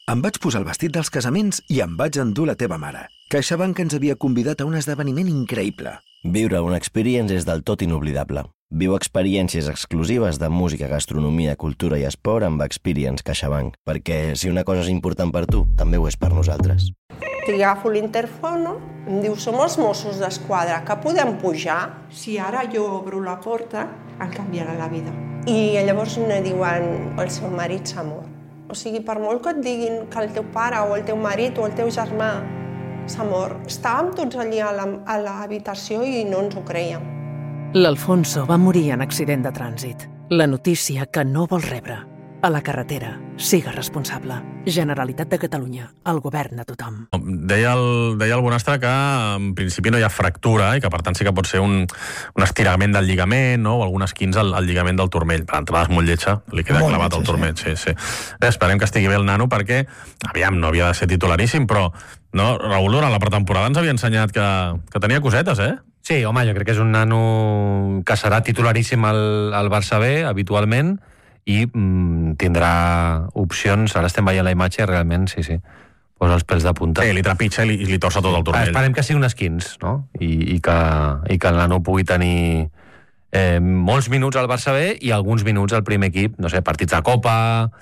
Em vaig posar el vestit dels casaments i em vaig endur la teva mare. CaixaBank ens havia convidat a un esdeveniment increïble. Viure una experience és del tot inoblidable. Viu experiències exclusives de música, gastronomia, cultura i esport amb Experience CaixaBank, perquè si una cosa és important per tu, també ho és per nosaltres. Agafo l'interfono, em diu, som els Mossos d'Esquadra, que podem pujar? Si ara jo obro la porta, em canviarà la vida. I llavors me diuen, el seu marit s'ha mort. O sigui, per molt que et diguin que el teu pare o el teu marit o el teu germà s'ha mort, estàvem tots allí a l'habitació i no ens ho creiem. L'Alfonso va morir en accident de trànsit. La notícia que no vol rebre. A la carretera, siga responsable. Generalitat de Catalunya, el govern de tothom. Deia el Bonastre que en principi no hi ha fractura i que per tant sí que pot ser un estirament del lligament, no? O algun esquins al lligament del turmell. Per entrada és molt lletja, li queda molt clavat al turmell. Sí. Bé, esperem que estigui bé el nano perquè, aviam, no havia de ser titularíssim, però no, Raül, durant la pretemporada ens havia ensenyat que tenia cosetes, eh? Sí, home, jo crec que és un nano que serà titularíssim al Barça B, habitualment, i tindrà opcions. Ara estem veient la imatge i realment, sí, posa els pèls de punta. Sí, li trepitja i li torça tot el turmell. Esperem que sigui un esquins, no? I que el nano pugui tenir molts minuts al Barça B i alguns minuts al primer equip, no sé, partits de Copa,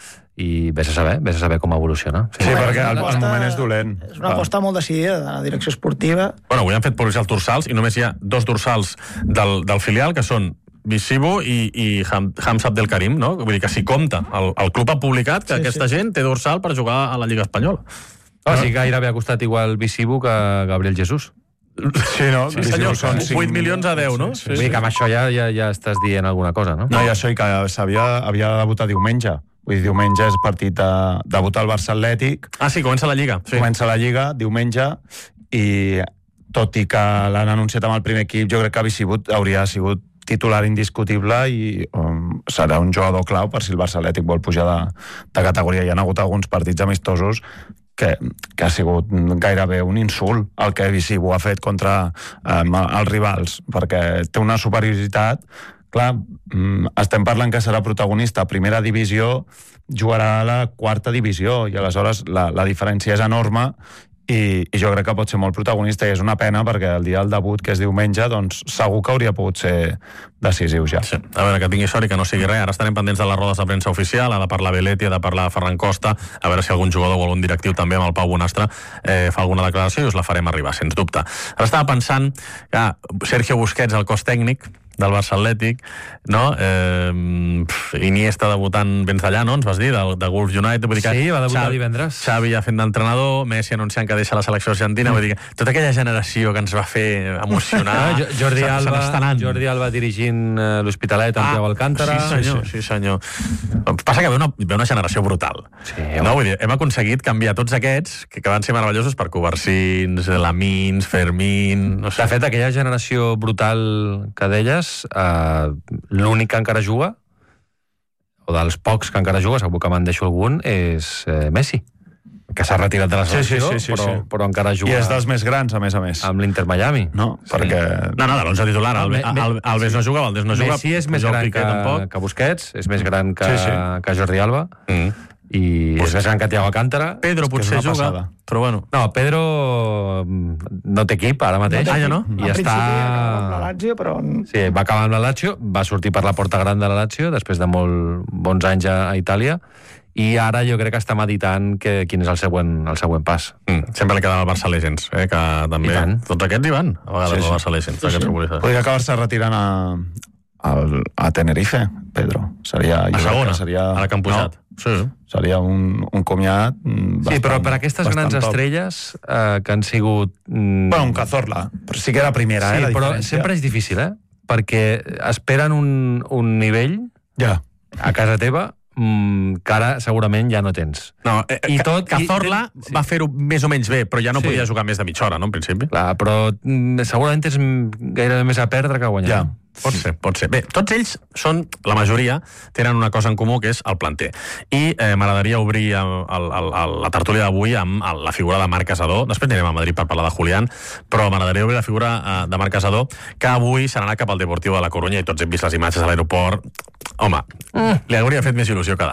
i vés a saber com evoluciona. Sí, perquè el moment és dolent. És una aposta molt decidida de la direcció esportiva. Bueno, avui han fet publicitat els dorsals i només hi ha 2 dorsals del filial, que són Visibo i Hamza Abdelkarim, no? Vull dir que si compta, el club ha publicat que aquesta gent té dorsal per jugar a la Lliga Espanyola. Sí, gairebé ha costat igual Visibo que Gabriel Jesús. Sí, no? Sí, senyor, són 8 milions a 10, no? Sí. Vull dir que amb això ja estàs dient alguna cosa, no? No, i això, i que havia de debutar diumenge. Vull dir, diumenge és partit de debutar el Barça Atlètic. Ah, sí, comença la Lliga. Sí. Comença la Lliga, diumenge, i tot i que l'han anunciat amb el primer equip, jo crec que hauria sigut titular indiscutible i serà un jugador clau per si el Barça Atlètic vol pujar de categoria. Hi ha hagut alguns partits amistosos que ha sigut gairebé un insult el que Visibo ha fet contra els rivals, perquè té una superioritat. Clar, estem parlant que serà protagonista a primera divisió, jugarà a la 4ª divisió, i aleshores la diferència és enorme, i jo crec que pot ser molt protagonista, i és una pena perquè el dia del debut, que és diumenge, doncs segur que hauria pogut ser decisiu ja. Sí. A veure, que tingui sort i que no sigui res. Ara estarem pendents de les rodes de premsa oficial, ha de parlar Belletti, ha de parlar Ferran Costa, a veure si algun jugador o algun directiu també amb el Pau Bonastre fa alguna declaració i us la farem arribar, sens dubte. Ara estava pensant que Sergio Busquets, el cos tècnic del Barça Atlètic, no? Iniesta debutant Benzellà, no? Ens vas dir, de Wolves United. Vull dir que sí, va debutar divendres. Xavi ja fent d'entrenador, Messi anunciant que deixa la selecció argentina. Vull dir que tota aquella generació que ens va fer emocionar Jordi Alba dirigint l'Hospitalet amb Thiago Alcántara. Sí, senyor. Passa que ve una generació brutal. Sí, no? Vull dir, hem aconseguit canviar tots aquests que van ser meravellosos per Covarsins, Lamins, Fermín... No sé. De fet, aquella generació brutal que deies, l'únic que encara juga, o dels pocs que encara juga, segur que me'n deixo algun, és Messi, que s'ha retirat de la selecció, però encara juga. I és dels més grans, a més. Amb l'Inter Miami. No, perquè... No, de l'11 titular. Alves no juga, Valdés no juga. Messi és més gran que Busquets, és més gran que Jordi Alba, i és més gran que Thiago Alcántara. Pedro potser juga, però bueno. No, Pedro no té equip ara mateix. Ja no? I està... La Lazio, però... Sí, va acabar amb la Lazio, va sortir per la porta gran de la Lazio, després de molt bons anys a Itàlia, i ara jo crec que està meditant quin és el següent pas. Sempre li queda el Barça Legends, que també... Tots aquests hi van, a vegades el Barça Legends. Podria acabar-se retirant a Tenerife, Pedro. Seria... A segona, ara que han pujat. Sí. Seria un comiat bastant... Sí, però per aquestes grans estrelles que han sigut... Bueno, un Cazorla, però sí que era primera, sí, la però diferència. sempre és difícil, perquè esperen un nivell a casa teva que ara segurament ja no tens. No, Cazorla va fer-ho més o menys bé, però ja no podia jugar més de mitja hora, no, en principi? Clar, però segurament tens gairebé més a perdre que a guanyar. Ja. Pot ser. Bé, tots ells són, la majoria, tenen una cosa en comú, que és el planter. I m'agradaria obrir la tertúlia d'avui amb la figura de Marc Casadó. Després anirem a Madrid per parlar de Julián, però m'agradaria obrir la figura de Marc Casadó, que avui se n'anà cap al Deportivo de la Corunya, i tots hem vist les imatges a l'aeroport. Home, li hauria fet més il·lusió que